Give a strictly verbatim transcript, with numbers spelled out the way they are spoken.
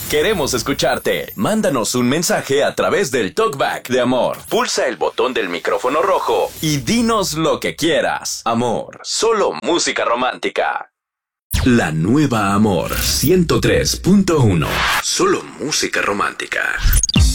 Queremos escucharte. Mándanos un mensaje a través del Talkback de Amor. Pulsa el botón del micrófono rojo y dinos lo que quieras. Amor, solo música romántica. La nueva Amor ciento tres punto uno. Solo música romántica.